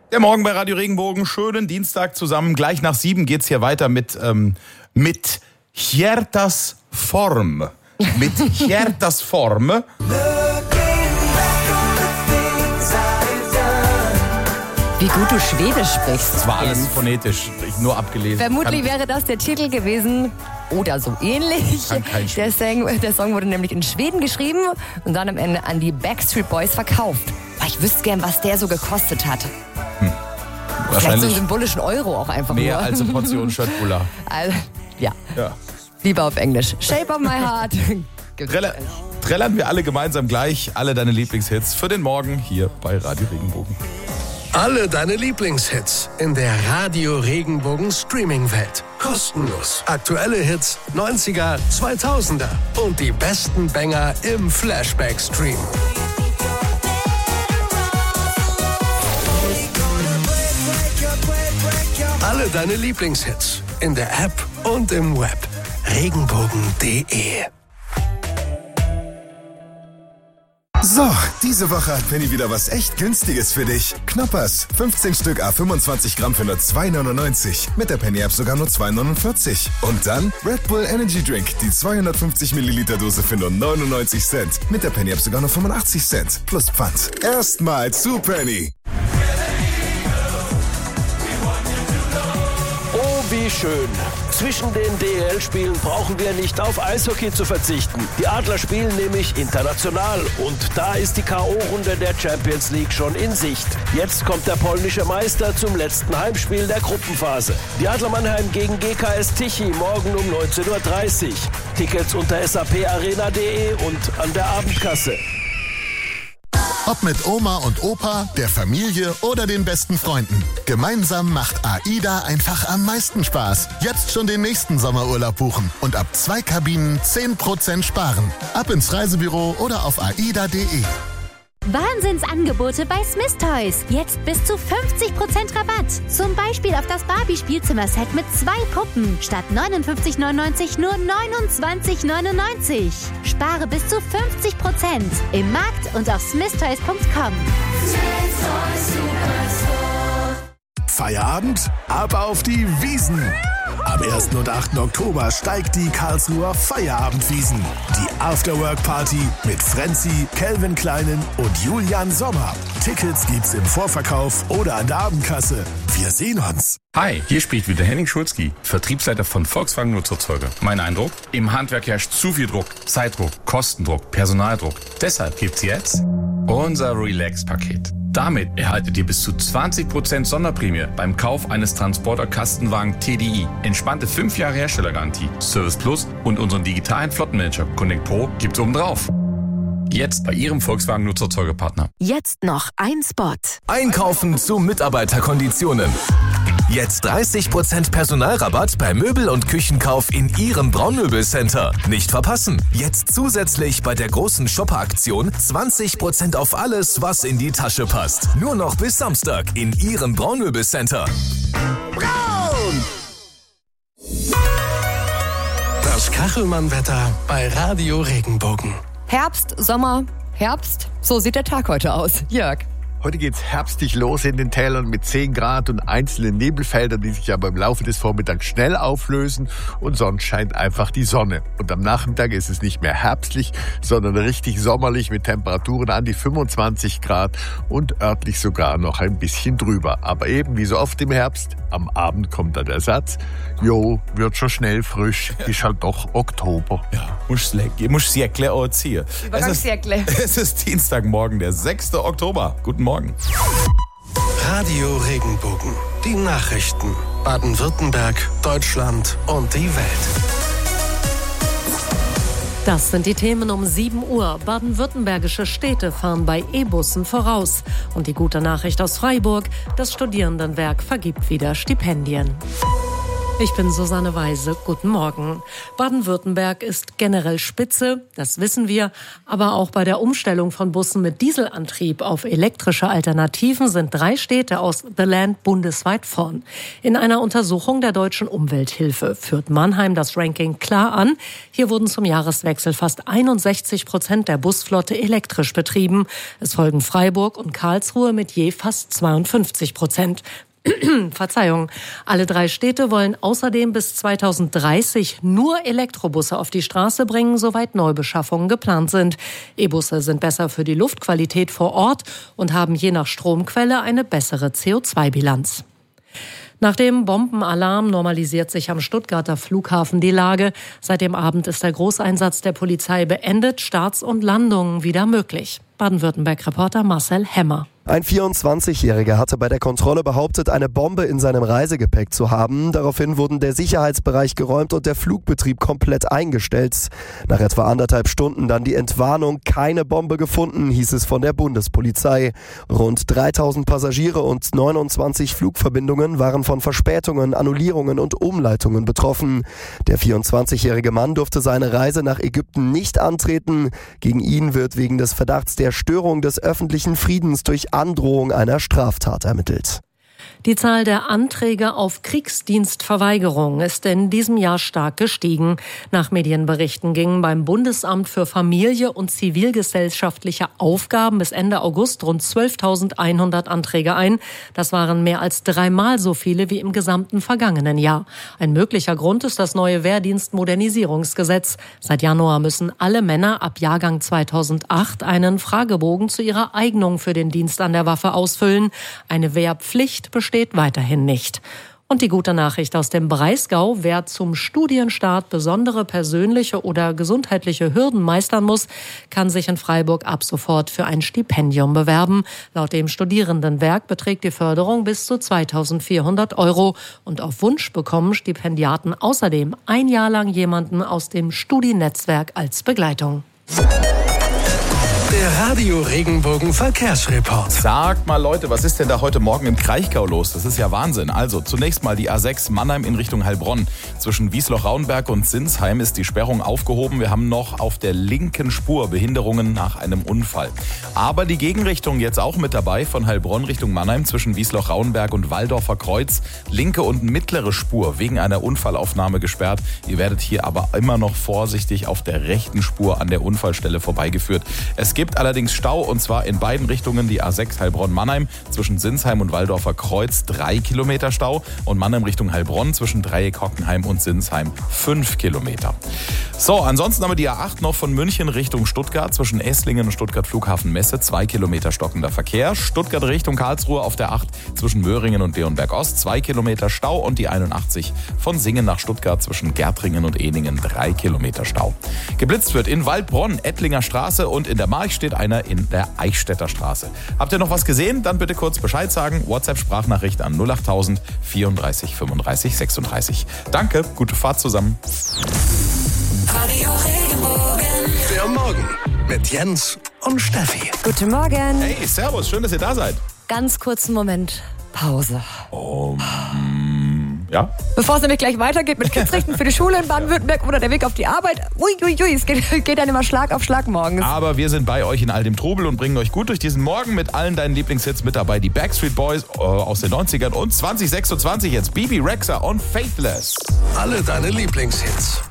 Der Morgen bei Radio Regenbogen. Schönen Dienstag zusammen. Gleich nach 7 geht's hier weiter mit Hjertas Form. Mit Hjertas Form. Wie gut du Schwedisch sprichst. Das war alles phonetisch, nur abgelesen. Vermutlich wäre das der Titel gewesen oder so ähnlich. Der Song wurde nämlich in Schweden geschrieben und dann am Ende an die Backstreet Boys verkauft. Ich wüsste gern, was der so gekostet hat. Vielleicht so einen symbolischen Euro auch einfach mehr nur. Als eine Portion Schöttbullar. Also, ja. Lieber auf Englisch. Shape of my heart. Trällern wir alle gemeinsam gleich alle deine Lieblingshits für den Morgen hier bei Radio Regenbogen. Alle deine Lieblingshits in der Radio Regenbogen Streaming-Welt. Kostenlos. Aktuelle Hits, 90er, 2000er und die besten Banger im Flashback-Stream. Alle deine Lieblingshits in der App und im Web. Regenbogen.de. So, diese Woche hat Penny wieder was echt Günstiges für dich. Knoppers, 15 Stück à 25 Gramm für nur 2,99. Mit der Penny-App sogar nur 2,49. Und dann Red Bull Energy Drink, die 250 Milliliter Dose für nur 99 Cent. Mit der Penny-App sogar nur 85 Cent. Plus Pfand. Erstmal zu Penny. Oh, wie schön. Zwischen den DEL-Spielen brauchen wir nicht auf Eishockey zu verzichten. Die Adler spielen nämlich international und da ist die K.O.-Runde der Champions League schon in Sicht. Jetzt kommt der polnische Meister zum letzten Heimspiel der Gruppenphase. Die Adler Mannheim gegen GKS Tichy morgen um 19:30 Uhr. Tickets unter saparena.de und an der Abendkasse. Ob mit Oma und Opa, der Familie oder den besten Freunden. Gemeinsam macht AIDA einfach am meisten Spaß. Jetzt schon den nächsten Sommerurlaub buchen und ab 2 Kabinen 10% sparen. Ab ins Reisebüro oder auf aida.de. Wahnsinnsangebote bei Smith Toys. Jetzt bis zu 50% Rabatt. Zum Beispiel auf das Barbie-Spielzimmerset mit 2 Puppen. Statt 59,99 nur 29,99. Spare bis zu 50% im Markt und auf smithtoys.com. Feierabend? Ab auf die Wiesn! Am 1. und 8. Oktober steigt die Karlsruher Feierabendwiesn. Die Afterwork-Party mit Frenzy, Calvin Kleinen und Julian Sommer. Tickets gibt's im Vorverkauf oder an der Abendkasse. Wir sehen uns. Hi, hier spricht wieder Henning Schulzki, Vertriebsleiter von Volkswagen Nutzerzeuger. Mein Eindruck? Im Handwerk herrscht zu viel Druck, Zeitdruck, Kostendruck, Personaldruck. Deshalb gibt's jetzt unser Relax-Paket. Damit erhaltet ihr bis zu 20% Sonderprämie beim Kauf eines Transporter-Kastenwagen TDI. Entspannte 5 Jahre Herstellergarantie, Service Plus und unseren digitalen Flottenmanager Connect Pro gibt's obendrauf. Jetzt bei Ihrem Volkswagen Nutzerzeugerpartner. Jetzt noch ein Spot. Einkaufen zu Mitarbeiterkonditionen. Jetzt 30% Personalrabatt bei Möbel- und Küchenkauf in Ihrem Braunmöbelcenter. Nicht verpassen. Jetzt zusätzlich bei der großen Shopper-Aktion 20% auf alles, was in die Tasche passt. Nur noch bis Samstag in Ihrem Braunmöbelcenter. Braun! Das Kachelmann-Wetter bei Radio Regenbogen. Herbst, Sommer, Herbst. So sieht der Tag heute aus. Jörg. Heute geht's herbstlich los in den Tälern mit 10 Grad und einzelnen Nebelfeldern, die sich aber im Laufe des Vormittags schnell auflösen und sonst scheint einfach die Sonne. Und am Nachmittag ist es nicht mehr herbstlich, sondern richtig sommerlich mit Temperaturen an die 25 Grad und örtlich sogar noch ein bisschen drüber. Aber eben wie so oft im Herbst, am Abend kommt dann der Satz, jo, wird schon schnell frisch, ist halt doch Oktober. Ja, musst Säckle anziehen. Es ist Dienstagmorgen, der 6. Oktober. Guten Morgen. Radio Regenbogen. Die Nachrichten. Baden-Württemberg, Deutschland und die Welt. Das sind die Themen um 7 Uhr. Baden-württembergische Städte fahren bei E-Bussen voraus. Und die gute Nachricht aus Freiburg, das Studierendenwerk vergibt wieder Stipendien. Ich bin Susanne Weise. Guten Morgen. Baden-Württemberg ist generell spitze, das wissen wir. Aber auch bei der Umstellung von Bussen mit Dieselantrieb auf elektrische Alternativen sind 3 Städte aus The Land bundesweit vorn. In einer Untersuchung der Deutschen Umwelthilfe führt Mannheim das Ranking klar an. Hier wurden zum Jahreswechsel fast 61% der Busflotte elektrisch betrieben. Es folgen Freiburg und Karlsruhe mit je fast 52%. Verzeihung. Alle 3 Städte wollen außerdem bis 2030 nur Elektrobusse auf die Straße bringen, soweit Neubeschaffungen geplant sind. E-Busse sind besser für die Luftqualität vor Ort und haben je nach Stromquelle eine bessere CO2-Bilanz. Nach dem Bombenalarm normalisiert sich am Stuttgarter Flughafen die Lage. Seit dem Abend ist der Großeinsatz der Polizei beendet, Starts und Landungen wieder möglich. Baden-Württemberg-Reporter Marcel Hemmer. Ein 24-Jähriger hatte bei der Kontrolle behauptet, eine Bombe in seinem Reisegepäck zu haben. Daraufhin wurden der Sicherheitsbereich geräumt und der Flugbetrieb komplett eingestellt. Nach etwa 1,5 Stunden dann die Entwarnung, keine Bombe gefunden, hieß es von der Bundespolizei. Rund 3000 Passagiere und 29 Flugverbindungen waren von Verspätungen, Annullierungen und Umleitungen betroffen. Der 24-jährige Mann durfte seine Reise nach Ägypten nicht antreten. Gegen ihn wird wegen des Verdachts der Störung des öffentlichen Friedens durch Androhung einer Straftat ermittelt. Die Zahl der Anträge auf Kriegsdienstverweigerung ist in diesem Jahr stark gestiegen. Nach Medienberichten gingen beim Bundesamt für Familie und zivilgesellschaftliche Aufgaben bis Ende August rund 12.100 Anträge ein. Das waren mehr als 3-mal so viele wie im gesamten vergangenen Jahr. Ein möglicher Grund ist das neue Wehrdienstmodernisierungsgesetz. Seit Januar müssen alle Männer ab Jahrgang 2008 einen Fragebogen zu ihrer Eignung für den Dienst an der Waffe ausfüllen. Eine Wehrpflicht besteht weiterhin nicht. Und die gute Nachricht aus dem Breisgau: Wer zum Studienstart besondere persönliche oder gesundheitliche Hürden meistern muss, kann sich in Freiburg ab sofort für ein Stipendium bewerben. Laut dem Studierendenwerk beträgt die Förderung bis zu 2.400 €. Und auf Wunsch bekommen Stipendiaten außerdem 1 Jahr lang jemanden aus dem Studiennetzwerk als Begleitung. Der Radio Regenbogen Verkehrsreport. Sagt mal Leute, was ist denn da heute Morgen im Kraichgau los? Das ist ja Wahnsinn. Also zunächst mal die A6 Mannheim in Richtung Heilbronn. Zwischen Wiesloch-Rauenberg und Sinsheim ist die Sperrung aufgehoben. Wir haben noch auf der linken Spur Behinderungen nach einem Unfall. Aber die Gegenrichtung jetzt auch mit dabei, von Heilbronn Richtung Mannheim zwischen Wiesloch-Rauenberg und Walldorfer Kreuz. Linke und mittlere Spur wegen einer Unfallaufnahme gesperrt. Ihr werdet hier aber immer noch vorsichtig auf der rechten Spur an der Unfallstelle vorbeigeführt. Es gibt allerdings Stau, und zwar in beiden Richtungen. Die A6 Heilbronn-Mannheim zwischen Sinsheim und Walldorfer Kreuz 3 Kilometer Stau und Mannheim Richtung Heilbronn zwischen Dreieck Hockenheim und Sinsheim 5 Kilometer. So, ansonsten haben wir die A8 noch von München Richtung Stuttgart zwischen Esslingen und Stuttgart Flughafen Messe 2 Kilometer stockender Verkehr. Stuttgart Richtung Karlsruhe auf der 8 zwischen Möhringen und Leonberg Ost 2 Kilometer Stau und die 81 von Singen nach Stuttgart zwischen Gärtringen und Ehningen 3 Kilometer Stau. Geblitzt wird in Waldbronn, Ettlinger Straße, und in der March steht einer in der Eichstätter Straße. Habt ihr noch was gesehen? Dann bitte kurz Bescheid sagen. WhatsApp-Sprachnachricht an 08000 34 35 36. Danke, gute Fahrt zusammen. Radio Regenbogen. Der Morgen mit Jens und Steffi. Guten Morgen. Hey, servus, schön, dass ihr da seid. Ganz kurzen Moment. Pause. Ja? Bevor es nämlich gleich weitergeht mit Kidsrichten für die Schule in Baden-Württemberg oder der Weg auf die Arbeit. Es geht dann immer Schlag auf Schlag morgens. Aber wir sind bei euch in all dem Trubel und bringen euch gut durch diesen Morgen mit allen deinen Lieblingshits mit dabei. Die Backstreet Boys aus den 90ern und 2026 jetzt Bibi Rexha und Faithless. Alle deine Lieblingshits.